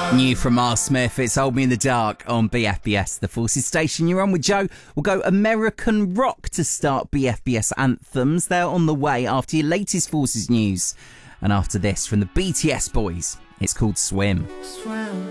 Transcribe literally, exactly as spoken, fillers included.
New from Miles Smith, it's Hold Me in the Dark on B F B S, the Forces station. You're on with Joe. We'll go American rock to start B F B S anthems. They're on the way after your latest Forces news. And after this, from the B T S boys, it's called Swim. Swim.